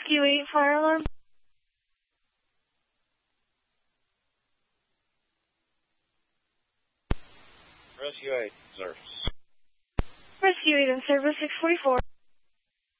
Rescue 8 fire alarm. Rescue 8, service. Rescue 8 in service 644.